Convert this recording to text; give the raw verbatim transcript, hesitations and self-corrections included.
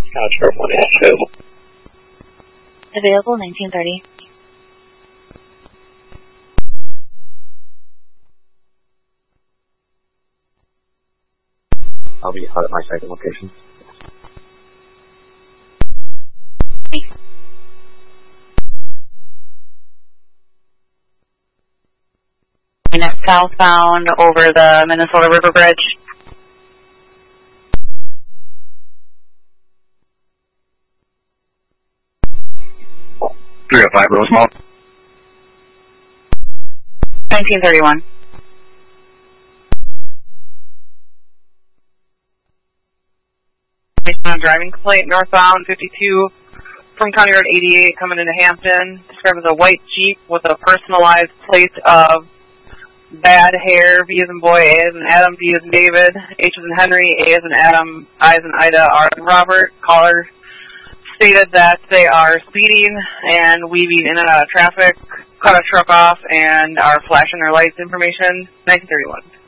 Contract one is available. Available, nineteen thirty. I'll be out at my second location. Southbound over the Minnesota River Bridge. three oh five Rosemont. nineteen thirty-one. Driving complaint northbound fifty-two from County Road eighty-eight coming into Hampton. Described as a white Jeep with a personalized plate of bad hair. B as in boy, A as in Adam, D as in David, H as in Henry, A as in Adam, I as in Ida, R as in Robert. Caller stated that they are speeding and weaving in and out of traffic, cut a truck off, and are flashing their lights information. nineteen thirty-one.